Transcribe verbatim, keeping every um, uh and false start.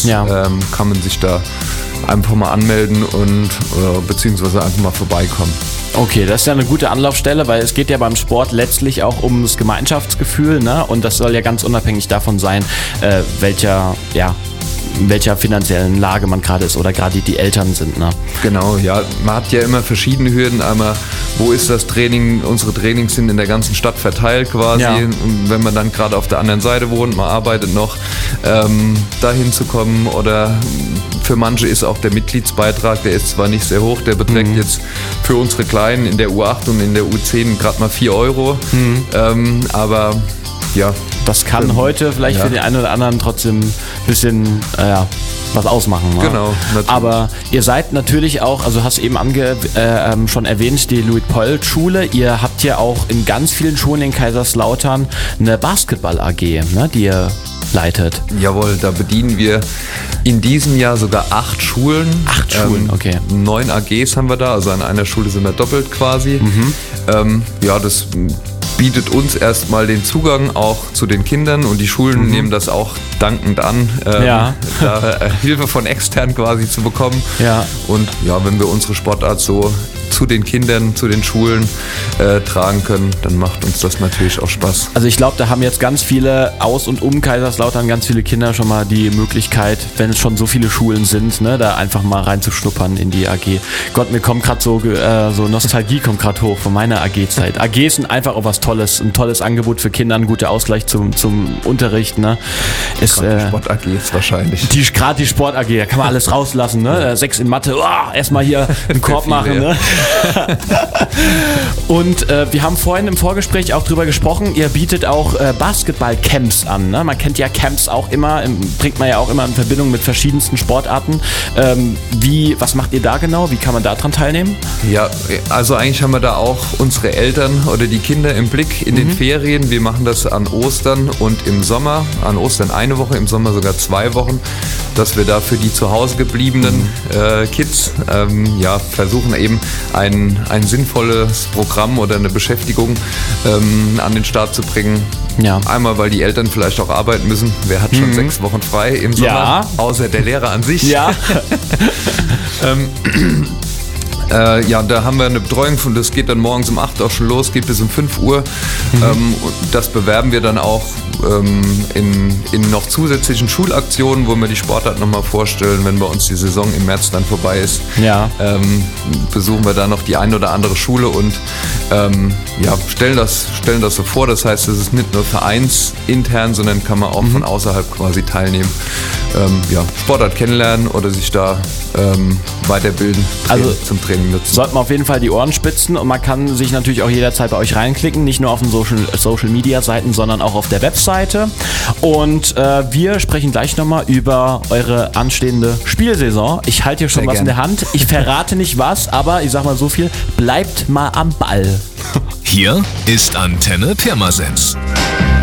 ja. ähm, kann man sich da einfach mal anmelden und äh, beziehungsweise einfach mal vorbeikommen. Okay, das ist ja eine gute Anlaufstelle, weil es geht ja beim Sport letztlich auch um das Gemeinschaftsgefühl, ne? Und das soll ja ganz unabhängig davon sein, äh, welcher, ja, in welcher finanziellen Lage man gerade ist oder gerade die Eltern sind. Ne? Genau, ja, man hat ja immer verschiedene Hürden. Einmal, wo ist das Training? Unsere Trainings sind in der ganzen Stadt verteilt quasi. Ja. Und wenn man dann gerade auf der anderen Seite wohnt, man arbeitet noch, ähm, dahin zu kommen. Oder für manche ist auch der Mitgliedsbeitrag, der ist zwar nicht sehr hoch, der beträgt mhm. jetzt für unsere Kleinen in der U acht und in der U zehn gerade mal vier Euro. Mhm. Ähm, aber ja. Das kann ähm, heute vielleicht ja. für den einen oder anderen trotzdem ein bisschen äh, was ausmachen. Ne? Genau. Natürlich. Aber ihr seid natürlich auch, also hast eben ange, äh, schon erwähnt, die Luitpold-Schule. Ihr habt ja auch in ganz vielen Schulen in Kaiserslautern eine Basketball-A G, ne, die ihr leitet. Jawohl, da bedienen wir in diesem Jahr sogar acht Schulen. Acht Schulen, ähm, okay. Neun A Gs haben wir da, also an einer Schule sind wir doppelt quasi. Mhm. Ähm, ja, das bietet uns erstmal den Zugang auch zu den Kindern und die Schulen mhm. nehmen das auch dankend an, ähm, ja. da äh, Hilfe von extern quasi zu bekommen. Ja. Und ja, wenn wir unsere Sportart so zu den Kindern, zu den Schulen äh, tragen können, dann macht uns das natürlich auch Spaß. Also ich glaube, da haben jetzt ganz viele aus und um Kaiserslautern, ganz viele Kinder schon mal die Möglichkeit, wenn es schon so viele Schulen sind, ne, da einfach mal reinzuschnuppern in die A G. Gott, mir kommt gerade so, äh, so Nostalgie kommt gerade hoch von meiner A G-Zeit. A Gs sind einfach auch was Tolles, ein tolles Angebot für Kinder, ein guter Ausgleich zum, zum Unterricht. Ne. Ist, gerade die Sport-A Gs wahrscheinlich. Die, gerade die Sport-A G, da kann man alles rauslassen. Ne? Ja. Sechs in Mathe, oh, erstmal hier einen Korb machen. Ne? Und äh, wir haben vorhin im Vorgespräch auch drüber gesprochen, ihr bietet auch äh, Basketball-Camps an. Ne? Man kennt ja Camps auch immer, im, bringt man ja auch immer in Verbindung mit verschiedensten Sportarten. Ähm, wie, was macht ihr da genau? Wie kann man da dran teilnehmen? Ja, also eigentlich haben wir da auch unsere Eltern oder die Kinder im Blick in mhm. den Ferien. Wir machen das an Ostern und im Sommer. An Ostern eine Woche, im Sommer sogar zwei Wochen, dass wir da für die zu Hause gebliebenen mhm. äh, Kids ähm, ja, versuchen eben ein ein sinnvolles Programm oder eine Beschäftigung ähm, an den Start zu bringen. Ja. Einmal, weil die Eltern vielleicht auch arbeiten müssen. Wer hat schon mhm. sechs Wochen frei im Sommer? Ja. Außer der Lehrer an sich. Ja. ähm, Äh, ja, da haben wir eine Betreuung von, das geht dann morgens um acht auch schon los, geht bis um fünf Uhr. Mhm. Ähm, das bewerben wir dann auch ähm, in, in noch zusätzlichen Schulaktionen, wo wir die Sportart nochmal vorstellen, wenn bei uns die Saison im März dann vorbei ist. Ja. Ähm, besuchen wir da noch die eine oder andere Schule und ähm, ja, stellen das, stellen das so vor. Das heißt, es ist nicht nur vereinsintern, sondern kann man auch mhm. von außerhalb quasi teilnehmen. Ähm, ja, Sportart kennenlernen oder sich da ähm, weiterbilden also, zum Training nutzen. Sollte man auf jeden Fall die Ohren spitzen und man kann sich natürlich auch jederzeit bei euch reinklicken, nicht nur auf den Social, Social Media Seiten, sondern auch auf der Webseite. Und äh, wir sprechen gleich nochmal über eure anstehende Spielsaison. Ich halte hier schon Sehr was gern. in der Hand. Ich verrate nicht was, aber ich sag mal so viel, bleibt mal am Ball. Hier ist Antenne Pirmasens.